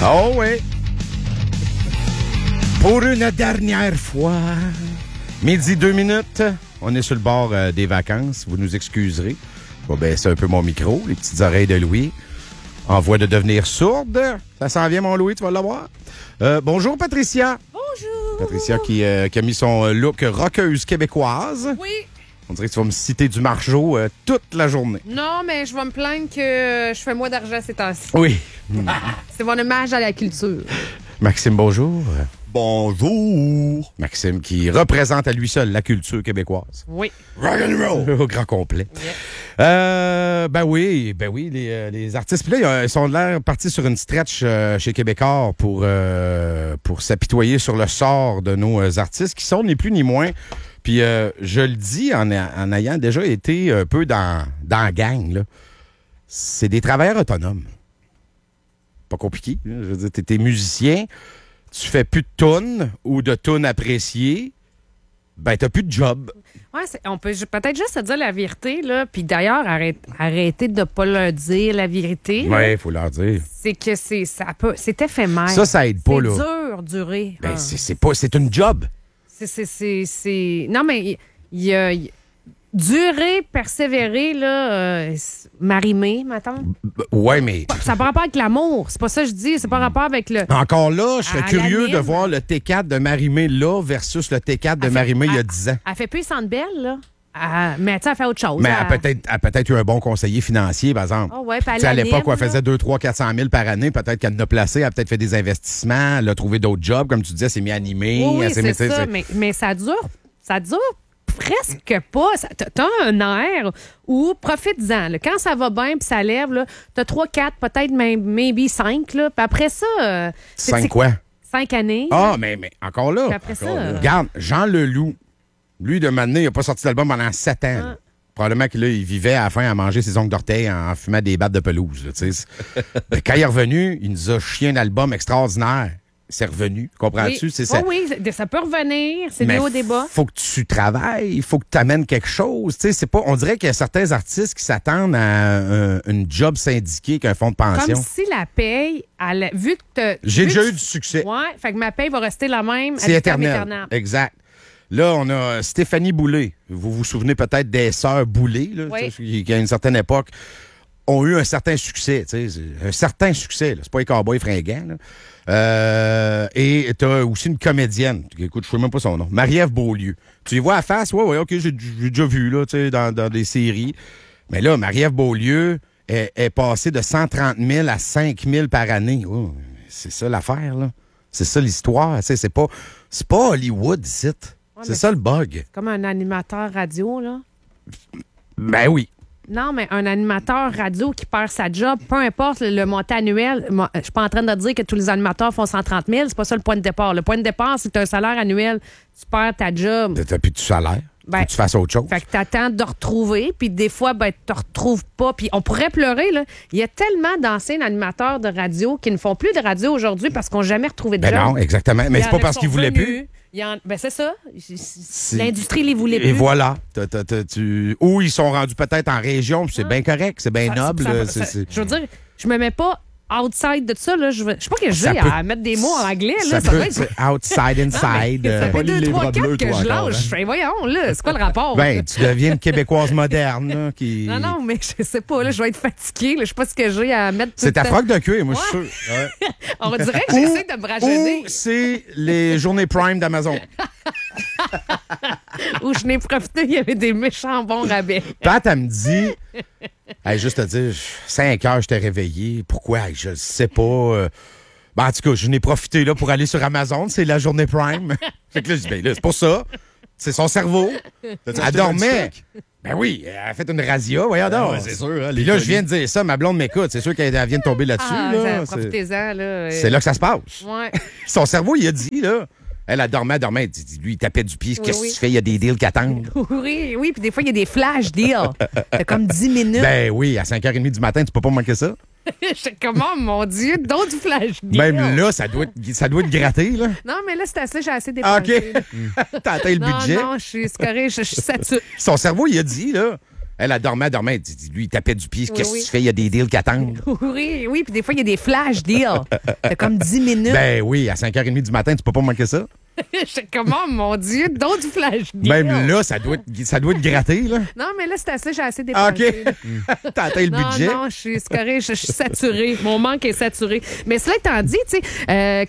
Oh oui. Pour une dernière fois, midi 2 minutes, on est sur le bord des vacances. Vous nous excuserez. Je vais baisser un peu mon micro, les petites oreilles de Louis. En voie de devenir sourde. Ça s'en vient, mon Louis, tu vas l'avoir. Bonjour, Patricia. Bonjour. Patricia qui a mis son look rockeuse québécoise. Oui. On dirait que tu vas me citer du Marjo toute la journée. Non, mais je vais me plaindre que je fais moins d'argent ces temps-ci. Oui. C'est mon hommage à la culture. Maxime, bonjour. Bonjour. Maxime qui représente à lui seul la culture québécoise. Oui. Rock'n'roll. Au grand complet. Yeah. Ben oui, les artistes. Puis là, ils sont l'air partis sur une stretch chez Québécois pour s'apitoyer sur le sort de nos artistes qui sont ni plus ni moins. Puis je le dis en ayant déjà été un peu dans la gang, là. C'est des travailleurs autonomes. Pas compliqué. Je veux dire, t'es musicien, tu fais plus de tunes ou de tunes appréciées, ben t'as plus de job. Ouais, on peut peut-être juste se dire la vérité, là. Puis d'ailleurs, arrêtez de ne pas leur dire la vérité. Oui, il faut leur dire. C'est que c'est éphémère. Ça aide pas, là. C'est dur, durer. Ben, c'est une job. Non, mais il y a durer, persévérer, là, m'arrimer, mettons. Ouais, mais... Ça n'a pas rapport avec l'amour. C'est pas ça que je dis. C'est pas rapport avec le... Encore là, je serais curieux l'anime. de voir le T4 de Marimé là versus le T4 de Marimé il y a 10 ans. Elle fait plus Centre Belle, là. Mais tu sais, elle fait autre chose. Mais elle a peut-être eu un bon conseiller financier, par exemple. Oh ouais, puis Tu sais, à l'époque où elle faisait 2, 3, 400 000 par année, peut-être qu'elle en a placé, elle a peut-être fait des investissements, elle a trouvé d'autres jobs, comme tu disais, elle s'est mis à animer. Oui, elle s'est c'est ça, mais ça dure presque pas. T'as un air où, profites-en. Là. Quand ça va bien puis ça lève, là, t'as 3, 4, peut-être maybe 5. Là. Puis après ça... 5 quoi? 5 années. Ah, mais encore là. Puis après ça... Regarde, Jean Leloup, lui, de maintenant, il n'a pas sorti d'album pendant 7 ans. Là. Probablement qu'il il vivait à la fin à manger ses ongles d'orteil en fumant des battes de pelouse. Là, quand il est revenu, il nous a chié un album extraordinaire. C'est revenu, comprends-tu? Oui. C'est ça. Oui, ça peut revenir, c'est lié au débat. Faut que tu travailles, il faut que tu amènes quelque chose. C'est pas, on dirait qu'il y a certains artistes qui s'attendent à une job syndiquée qu'un fonds de pension. Comme si la paye, vu que j'ai déjà eu du succès. Oui, fait que ma paye va rester la même. C'est éternel. Exact. Là, on a Stéphanie Boulay. Vous vous souvenez peut-être des sœurs Boulay, là, qui, à une certaine époque, ont eu un certain succès. Un certain succès. C'est pas les cowboys fringants. Là. Et tu as aussi une comédienne. Écoute, je ne sais même pas son nom. Marie-Ève Beaulieu. Tu les vois à face? Oui, OK, j'ai déjà vu là, dans des séries. Mais là, Marie-Ève Beaulieu est passée de 130 000 à 5 000 par année. Oh, c'est ça l'affaire, là. C'est ça l'histoire. C'est pas Hollywood, ici. C'est ça le bug. C'est comme un animateur radio, là. Ben oui. Non, mais un animateur radio qui perd sa job, peu importe le montant annuel, je suis pas en train de dire que tous les animateurs font 130 000, c'est pas ça le point de départ. Le point de départ, c'est que tu as un salaire annuel, tu perds ta job. T'as plus de salaire. Faut que tu fasses autre chose. Fait que t'attends de retrouver, puis des fois, tu te retrouves pas. Puis on pourrait pleurer, là. Il y a tellement d'anciens animateurs de radio qui ne font plus de radio aujourd'hui parce qu'ils n'ont jamais retrouvé de job. Ben non, exactement. Mais c'est pas parce qu'ils voulaient plus. Ben c'est ça. L'industrie les voulait plus. Et voilà. Ou ils sont rendus peut-être en région, puis c'est bien correct, c'est bien noble. Je veux dire, je me mets pas outside de ça. Là. Je sais pas que j'ai à mettre des mots en anglais. Là. Ça peut être outside, inside. Ça fait 2, 3, 4 que je encore, lâche. Voyons, là, c'est quoi le rapport? Ben, tu deviens une Québécoise moderne. Là, qui... Non, mais je sais pas. Là, je vais être fatiguée. Là, je sais pas ce que j'ai à mettre. C'est ta froc de cuir, moi, je suis sûr. Ouais. On dirait que j'essaie de me rajeunir. Ou c'est les journées Prime d'Amazon. Où je n'ai profité, il y avait des méchants bons rabais. Pat, elle me dit... Hey, juste te dire, 5 heures, je t'ai réveillé. Pourquoi? Hey, je ne sais pas. Ben, en tout cas, je n'ai profité là, pour aller sur Amazon. C'est la journée Prime. Fait que là, je dis, ben là, c'est pour ça. C'est son cerveau. Elle dormait. Ben oui, elle a fait une razzia, voyons donc. Ouais, c'est sûr. Hein, puis là, je viens de dire ça, ma blonde m'écoute. C'est sûr qu'elle vient de tomber là-dessus. Là. Profitez-en. Là. C'est là que ça se passe. Ouais. Son cerveau, il a dit, là... Elle dormait. Lui, il tapait du pied. Qu'est-ce que tu fais? Il y a des deals qui attendent. Oui, puis des fois, il y a des flash deals. T'as comme 10 minutes. Ben oui, à 5h30 du matin, tu peux pas manquer ça. Comment, mon Dieu, d'autres flash deals. Même là, ça doit être gratté, là. Non, mais là, c'est assez, j'ai assez dépensé. OK. T'as atteint le budget. Non, c'est correct, je suis saturée. Son cerveau, il a dit, là, Elle dormait. Lui, il tapait du pied. Qu'est-ce que oui. tu fais? Il y a des deals qui attendent. Oui, puis des fois, il y a des flash deals. T'as comme 10 minutes. Ben oui, à 5h30 du matin, tu peux pas manquer ça. J'étais comment, mon Dieu, d'autres flash deals. Même là, ça doit être gratté, là. Non, mais là, c'est assez, j'ai assez Ah, dépensé. OK. T'as atteint le budget. Non, c'est correct, je suis saturée. Mon manque est saturé. Mais cela étant dit, tu sais,